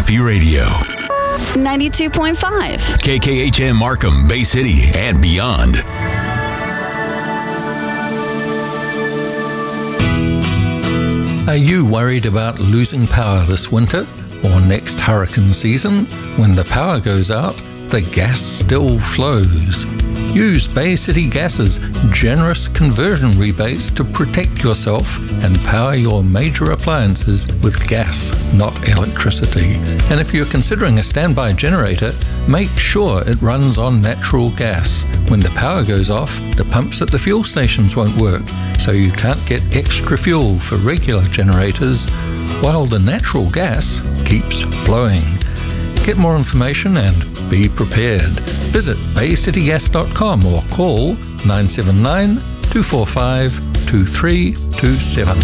Happy Radio. 92.5. KKHM Markham, Bay City, and beyond. Are you worried about losing power this winter or next hurricane season? When the power goes out, the gas still flows. Use Bay City Gas's generous conversion rebates to protect yourself and power your major appliances with gas, not electricity. And if you're considering a standby generator, make sure it runs on natural gas. When the power goes off, the pumps at the fuel stations won't work, so you can't get extra fuel for regular generators, while the natural gas keeps flowing. Get more information and be prepared. Visit baycitygas.com or call 979-245-2327.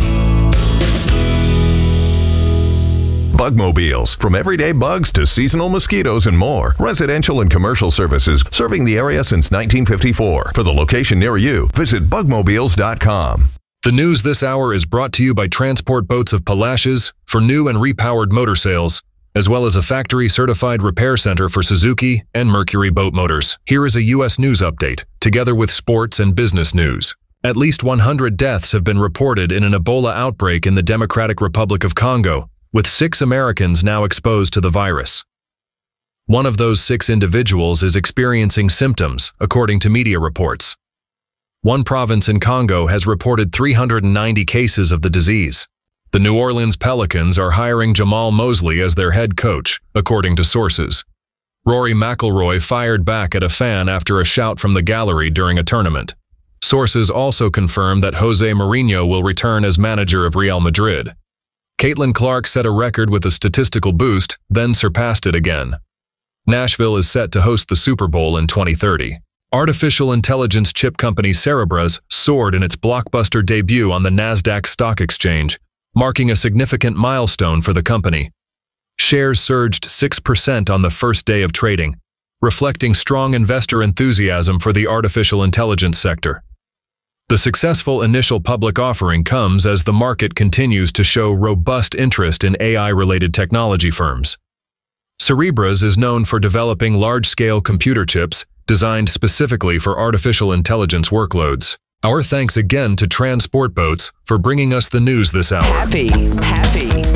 Bugmobiles. From everyday bugs to seasonal mosquitoes and more. Residential and commercial services serving the area since 1954. For the location near you, visit bugmobiles.com. The news this hour is brought to you by Transport Boats of Palacios for new and repowered motor sales, as well as a factory-certified repair center for Suzuki and Mercury boat motors. Here is a U.S. news update, together with sports and business news. At least 100 deaths have been reported in an Ebola outbreak in the Democratic Republic of Congo, with 6 Americans now exposed to the virus. One of those 6 individuals is experiencing symptoms, according to media reports. One province in Congo has reported 390 cases of the disease. The New Orleans Pelicans are hiring Jamal Mosley as their head coach, according to sources. Rory McIlroy fired back at a fan after a shout from the gallery during a tournament. Sources also confirm that Jose Mourinho will return as manager of Real Madrid. Caitlin Clark set a record with a statistical boost, then surpassed it again. Nashville is set to host the Super Bowl in 2030. Artificial intelligence chip company Cerebras soared in its blockbuster debut on the Nasdaq Stock Exchange, marking a significant milestone for the company. Shares surged 6% on the first day of trading, reflecting strong investor enthusiasm for the artificial intelligence sector. The successful initial public offering comes as the market continues to show robust interest in AI-related technology firms. Cerebras is known for developing large-scale computer chips designed specifically for artificial intelligence workloads. Our thanks again to Transport Boats for bringing us the news this hour. Happy